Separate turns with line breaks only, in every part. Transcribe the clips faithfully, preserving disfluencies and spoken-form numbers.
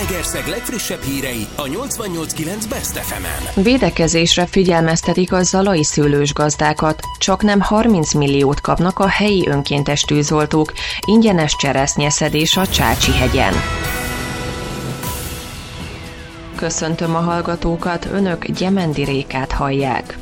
Zalaegerszeg legfrissebb hírei a nyolcvannyolc kilenc Best ef emen.
Védekezésre figyelmeztetik a zalai szőlős gazdákat. Csaknem harminc milliót kapnak a helyi önkéntes tűzoltók. Ingyenes cseresznyeszedés a Csácsihegyen. Köszöntöm a hallgatókat, önök Gyemendi Rékát hallják.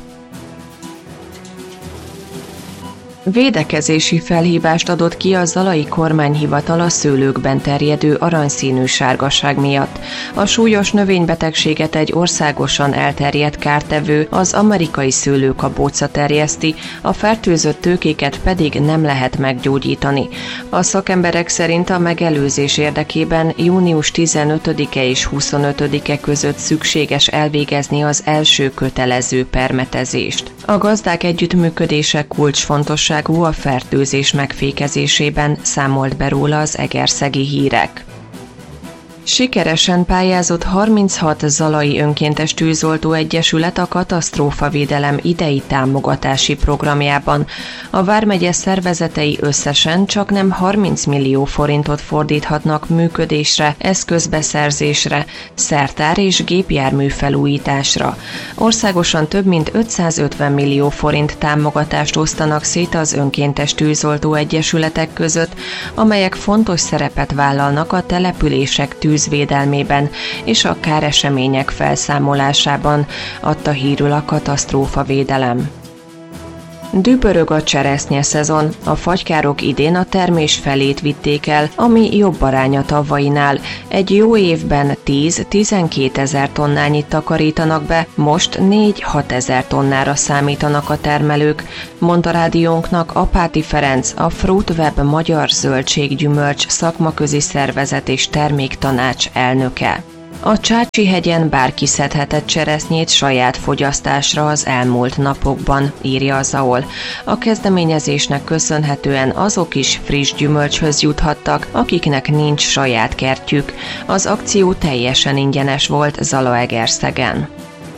Védekezési felhívást adott ki a zalai kormányhivatal a szőlőkben terjedő aranyszínű sárgaság miatt. A súlyos növénybetegséget egy országosan elterjedt kártevő, az amerikai szőlőkabóca terjeszti, a fertőzött tőkéket pedig nem lehet meggyógyítani. A szakemberek szerint a megelőzés érdekében június tizenötödike és huszonötödike között szükséges elvégezni az első kötelező permetezést. A gazdák együttműködése kulcsfontosságú a fertőzés megfékezésében, számolt be róla az Egerszegi Hírek. Sikeresen pályázott harminchat zalai önkéntes tűzoltó egyesület a katasztrófavédelem idei támogatási programjában. A vármegye szervezetei összesen csaknem harminc millió forintot fordíthatnak működésre, eszközbeszerzésre, szertár és gépjármű felújításra. Országosan több mint ötszázötven millió forint támogatást osztanak szét az önkéntes tűzoltó egyesületek között, amelyek fontos szerepet vállalnak a települések tűzvédelmében és a káresemények felszámolásában, adta hírül a katasztrófavédelem. Dübörög a cseresznye szezon. A fagykárok idén a termés felét vitték el, ami jobb arány a tavalyinál. Egy jó évben tíz-tizenkét ezer tonnányit takarítanak be, most négy-hat ezer tonnára számítanak a termelők, mondta rádiónknak Apáti Ferenc, a Fruitweb Magyar Zöldséggyümölcs szakmaközi szervezet és terméktanács elnöke. A Csácsihegyen bárki szedhetett cseresznyét saját fogyasztásra az elmúlt napokban, írja a zé á o el. A kezdeményezésnek köszönhetően azok is friss gyümölcshöz juthattak, akiknek nincs saját kertjük. Az akció teljesen ingyenes volt Zalaegerszegen.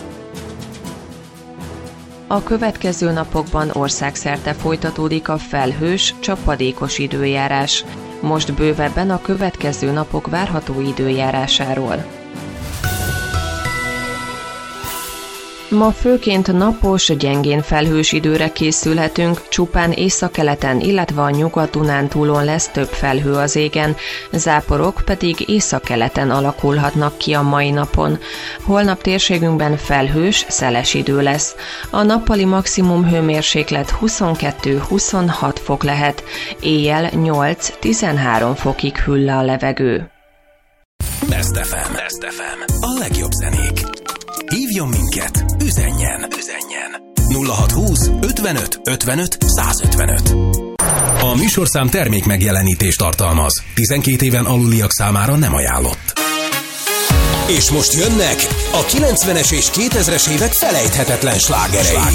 A következő napokban országszerte folytatódik a felhős, csapadékos időjárás. Most bővebben a következő napok várható időjárásáról. Ma főként napos, gyengén felhős időre készülhetünk, csupán északkeleten, illetve a Nyugat-Dunántúlon lesz több felhő az égen, záporok pedig északkeleten alakulhatnak ki a mai napon. Holnap térségünkben felhős, szeles idő lesz. A nappali maximum hőmérséklet huszonkettő-huszonhat fok lehet, éjjel nyolc-tizenhárom fokig hűl le a levegő.
Best ef em. Best ef em. A legjobb zenék. Hívjon minket, üzenjen, üzenjen. nulla hatszázhúsz ötvenöt ötvenöt százötvenöt. A műsorszám termék megjelenítést tartalmaz. tizenkét éven aluliak számára nem ajánlott. És most jönnek a kilencvenes és kétezres évek felejthetetlen slágerei.